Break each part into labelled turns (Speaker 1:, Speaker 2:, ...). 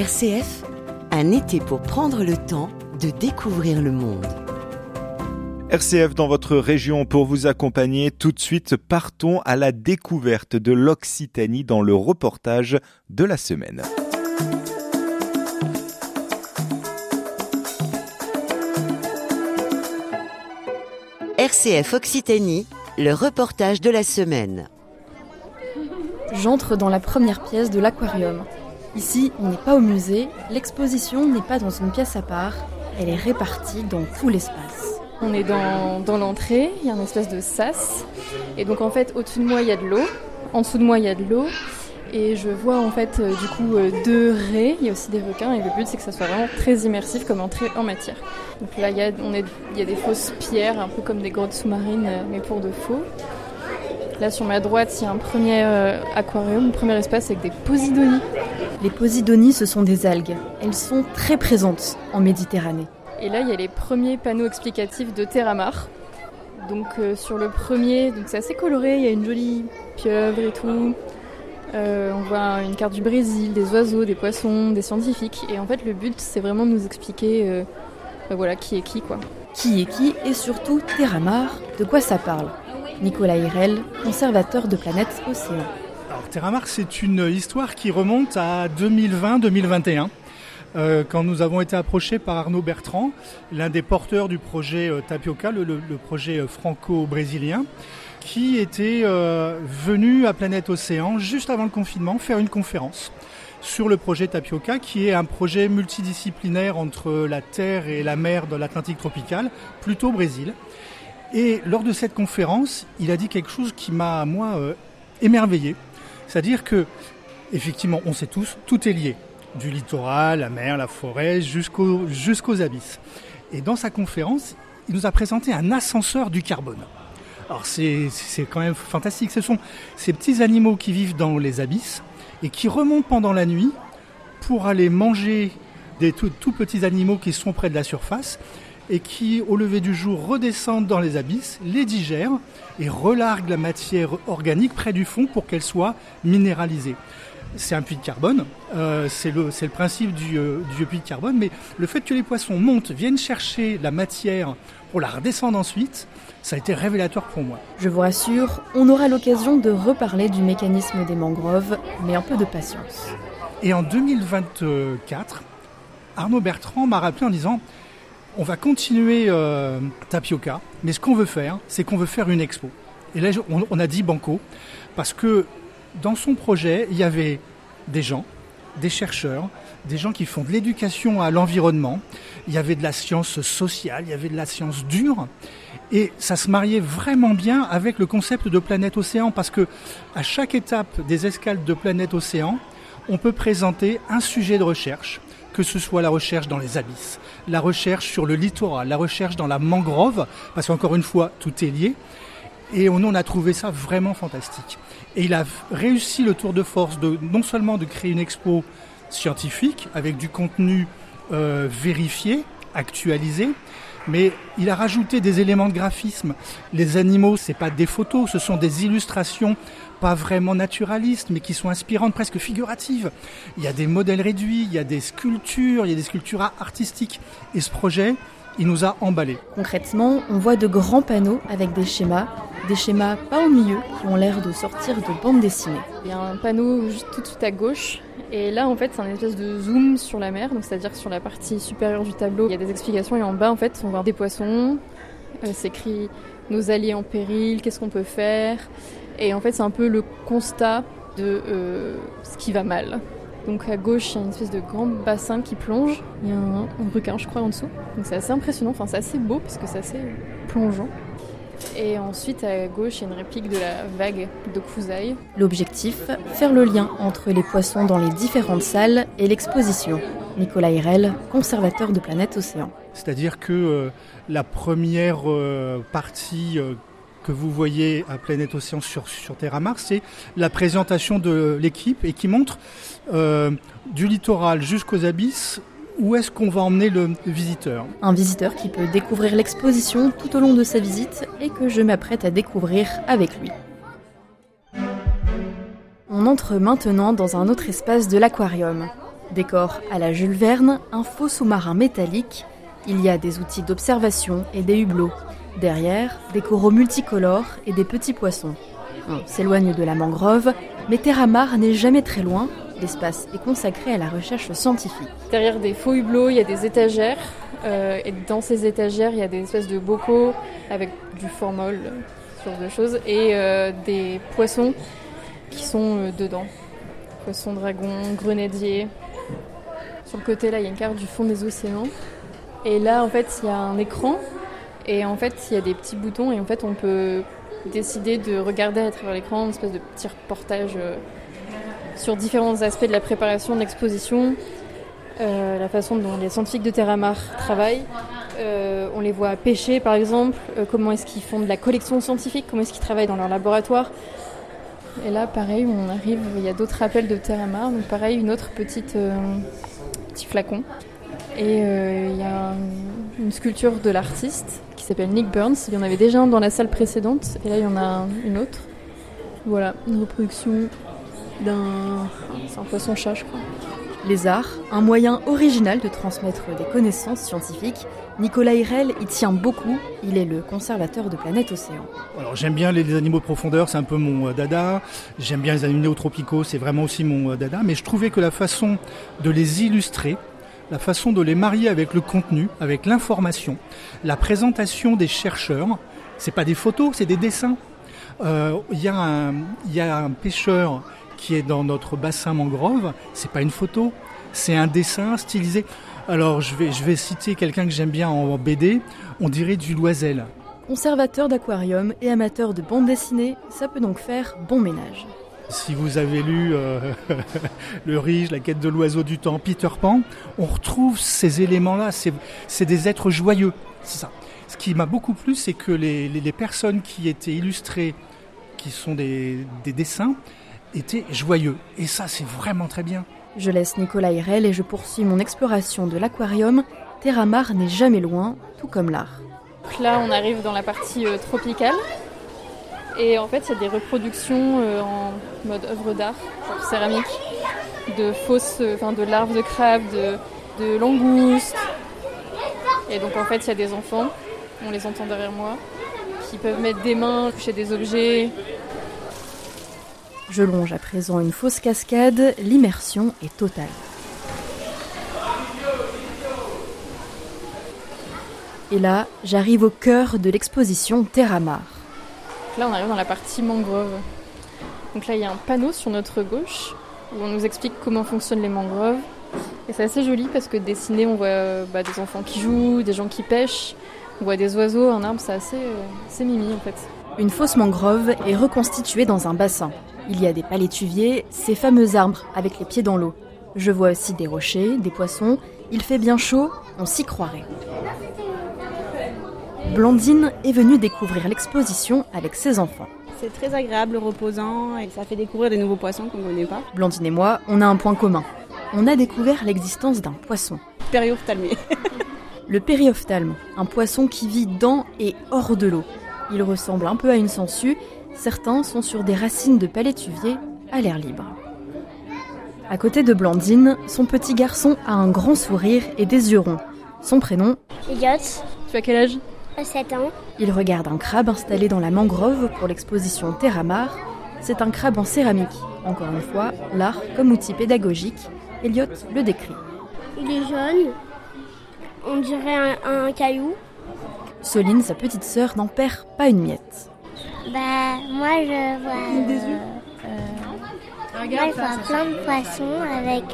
Speaker 1: RCF, un été pour prendre le temps de découvrir le monde.
Speaker 2: RCF dans votre région pour vous accompagner. Tout de suite, partons à la découverte de l'Occitanie dans le reportage de la semaine.
Speaker 1: RCF Occitanie, le reportage de la semaine.
Speaker 3: J'entre dans la première pièce de l'aquarium. Ici, on n'est pas au musée, l'exposition n'est pas dans une pièce à part, elle est répartie dans tout l'espace.
Speaker 4: On est dans l'entrée, il y a un espèce de sas, et donc en fait au-dessus de moi il y a de l'eau, en dessous de moi il y a de l'eau, et je vois en fait deux raies, il y a aussi des requins, et le but c'est que ça soit vraiment très immersif comme entrée en matière. Donc là il y a des fausses pierres, un peu comme des grottes sous-marines, mais pour de faux. Là sur ma droite il y a un premier aquarium, un premier espace avec des posidonies.
Speaker 3: Les posidonies, ce sont des algues. Elles sont très présentes en Méditerranée.
Speaker 4: Et là, il y a les premiers panneaux explicatifs de Terramar. Donc sur le premier, donc c'est assez coloré, il y a une jolie pieuvre et tout. On voit une carte du Brésil, des oiseaux, des poissons, des scientifiques. Et en fait, le but, c'est vraiment de nous expliquer qui est qui, quoi.
Speaker 3: Qui est qui et surtout Terramar, de quoi ça parle ? Nicolas Hirel, conservateur de Planète Océan.
Speaker 5: Alors Terramar, c'est une histoire qui remonte à 2020-2021. Quand nous avons été approchés par Arnaud Bertrand, l'un des porteurs du projet Tapioca, le projet franco-brésilien, qui était venu à Planète Océan juste avant le confinement faire une conférence sur le projet Tapioca, qui est un projet multidisciplinaire entre la terre et la mer de l'Atlantique tropical, plutôt au Brésil. Et lors de cette conférence, il a dit quelque chose qui m'a, moi, émerveillé. C'est-à-dire que, effectivement, on sait tous, tout est lié. Du littoral, la mer, la forêt, jusqu'aux abysses. Et dans sa conférence, il nous a présenté un ascenseur du carbone. Alors c'est quand même fantastique. Ce sont ces petits animaux qui vivent dans les abysses et qui remontent pendant la nuit pour aller manger des tout petits animaux qui sont près de la surface et qui, au lever du jour, redescendent dans les abysses, les digèrent et relarguent la matière organique près du fond pour qu'elle soit minéralisée. C'est un puits de carbone, c'est le principe du puits de carbone, mais le fait que les poissons montent, viennent chercher la matière pour la redescendre ensuite, ça a été révélateur pour moi.
Speaker 3: Je vous rassure, on aura l'occasion de reparler du mécanisme des mangroves, mais un peu de patience.
Speaker 5: Et en 2024, Arnaud Bertrand m'a rappelé en disant « On va continuer Tapioca, mais ce qu'on veut faire, c'est qu'on veut faire une expo. » Et là, on a dit banco, parce que dans son projet, il y avait des gens, des chercheurs, des gens qui font de l'éducation à l'environnement, il y avait de la science sociale, il y avait de la science dure, et ça se mariait vraiment bien avec le concept de Planète Océan, parce que à chaque étape des escales de Planète Océan, on peut présenter un sujet de recherche, que ce soit la recherche dans les abysses, la recherche sur le littoral, la recherche dans la mangrove, parce qu'encore une fois, tout est lié. Et on a trouvé ça vraiment fantastique. Et il a réussi le tour de force non seulement de créer une expo scientifique avec du contenu vérifié, actualisé, mais il a rajouté des éléments de graphisme. Les animaux, c'est pas des photos, ce sont des illustrations pas vraiment naturalistes, mais qui sont inspirantes, presque figuratives. Il y a des modèles réduits, il y a des sculptures artistiques. Et ce projet, il nous a emballés.
Speaker 3: Concrètement, on voit de grands panneaux avec des schémas pas ennuyeux qui ont l'air de sortir de bande dessinée.
Speaker 4: Il y a un panneau juste tout de suite à gauche, et là en fait c'est un espèce de zoom sur la mer, donc c'est-à-dire que sur la partie supérieure du tableau, il y a des explications, et en bas en fait on voit des poissons, c'est écrit « Nos alliés en péril, qu'est-ce qu'on peut faire ?» Et en fait c'est un peu le constat de ce qui va mal. Donc à gauche, il y a une espèce de grand bassin qui plonge. Il y a un requin, je crois, en dessous. Donc c'est assez impressionnant, enfin c'est assez beau parce que c'est assez plongeant. Et ensuite, à gauche, il y a une réplique de la vague de Kusai.
Speaker 3: L'objectif, faire le lien entre les poissons dans les différentes salles et l'exposition. Nicolas Hirel, conservateur de Planète Océan.
Speaker 5: C'est-à-dire que la première partie que vous voyez à Planète Océan sur Terramar, c'est la présentation de l'équipe et qui montre du littoral jusqu'aux abysses où est-ce qu'on va emmener le visiteur.
Speaker 3: Un visiteur qui peut découvrir l'exposition tout au long de sa visite et que je m'apprête à découvrir avec lui. On entre maintenant dans un autre espace de l'aquarium. Décor à la Jules Verne, un faux sous-marin métallique. Il y a des outils d'observation et des hublots. Derrière, des coraux multicolores et des petits poissons. On s'éloigne de la mangrove, mais Terramar n'est jamais très loin. L'espace est consacré à la recherche scientifique.
Speaker 4: Derrière des faux hublots, il y a des étagères. Et dans ces étagères, il y a des espèces de bocaux avec du formol, ce genre de choses, et des poissons qui sont dedans. Poissons, dragons, grenadiers. Sur le côté, là, il y a une carte du fond des océans. Et là, en fait, il y a un écran. Et en fait, il y a des petits boutons. Et en fait, on peut décider de regarder à travers l'écran une espèce de petit reportage sur différents aspects de la préparation de l'exposition. La façon dont les scientifiques de Terramar travaillent. On les voit pêcher, par exemple. Comment est-ce qu'ils font de la collection scientifique. Comment est-ce qu'ils travaillent dans leur laboratoire. Et là, pareil, on arrive, il y a d'autres rappels de Terramar. Donc pareil, une autre petit flacon. Et il y a une sculpture de l'artiste qui s'appelle Nick Burns. Il y en avait déjà un dans la salle précédente. Et là, il y en a une autre. Voilà, une reproduction c'est un poisson-chat, je crois.
Speaker 3: Les arts, un moyen original de transmettre des connaissances scientifiques. Nicolas Hirel y tient beaucoup, il est le conservateur de Planète Océan.
Speaker 5: Alors j'aime bien les animaux de profondeur, c'est un peu mon dada. J'aime bien les animaux néotropicaux, c'est vraiment aussi mon dada. Mais je trouvais que la façon de les illustrer, la façon de les marier avec le contenu, avec l'information, la présentation des chercheurs, c'est pas des photos, c'est des dessins. Il y a un pêcheur qui est dans notre bassin mangrove, c'est pas une photo, c'est un dessin stylisé. Alors je vais citer quelqu'un que j'aime bien en BD, on dirait du Loisel.
Speaker 3: Conservateur d'aquarium et amateur de bande dessinée, ça peut donc faire bon ménage.
Speaker 5: Si vous avez lu Le Rige, La quête de l'oiseau du temps, Peter Pan, on retrouve ces éléments-là, c'est des êtres joyeux, c'est ça. Ce qui m'a beaucoup plu, c'est que les personnes qui étaient illustrées, qui sont des dessins, étaient joyeux. Et ça, c'est vraiment très bien.
Speaker 3: Je laisse Nicolas Hirel et je poursuis mon exploration de l'aquarium. Terramar n'est jamais loin, tout comme l'art.
Speaker 4: Donc là, on arrive dans la partie tropicale. Et en fait, il y a des reproductions en mode œuvre d'art, genre céramique, de larves de crabes, de langoustes. Et donc en fait, il y a des enfants, on les entend derrière moi, qui peuvent mettre des mains, toucher des objets.
Speaker 3: Je longe à présent une fausse cascade, l'immersion est totale. Et là, j'arrive au cœur de l'exposition Terramar.
Speaker 4: Là, on arrive dans la partie mangrove. Donc là, il y a un panneau sur notre gauche où on nous explique comment fonctionnent les mangroves. Et c'est assez joli parce que dessiné, on voit des enfants qui jouent, des gens qui pêchent, on voit des oiseaux, un arbre, c'est assez mimi en fait.
Speaker 3: Une fosse mangrove est reconstituée dans un bassin. Il y a des palétuviers, ces fameux arbres avec les pieds dans l'eau. Je vois aussi des rochers, des poissons. Il fait bien chaud, on s'y croirait. Blandine est venue découvrir l'exposition avec ses enfants.
Speaker 6: C'est très agréable, reposant et ça fait découvrir des nouveaux poissons qu'on ne connaît pas.
Speaker 3: Blandine et moi, on a un point commun. On a découvert l'existence d'un poisson.
Speaker 6: Périophthalmé.
Speaker 3: Le périophthalme, un poisson qui vit dans et hors de l'eau. Il ressemble un peu à une sangsue. Certains sont sur des racines de palétuvier à l'air libre. À côté de Blandine, son petit garçon a un grand sourire et des yeux ronds. Son prénom,
Speaker 7: Elliot.
Speaker 4: Tu as quel âge ?
Speaker 7: 7 ans.
Speaker 3: Il regarde un crabe installé dans la mangrove pour l'exposition Terramar. C'est un crabe en céramique. Encore une fois, l'art comme outil pédagogique. Elliot le décrit.
Speaker 7: Il est jaune. On dirait un caillou.
Speaker 3: Soline, sa petite sœur, n'en perd pas une miette.
Speaker 7: Moi je vois
Speaker 6: des yeux.
Speaker 7: Moi je vois plein de poissons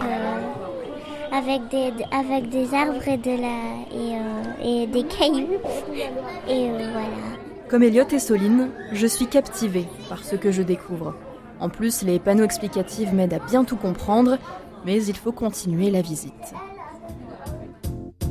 Speaker 7: avec des arbres et des cailloux et voilà.
Speaker 3: Comme Elliot et Soline, je suis captivée par ce que je découvre. En plus, les panneaux explicatifs m'aident à bien tout comprendre, mais il faut continuer la visite.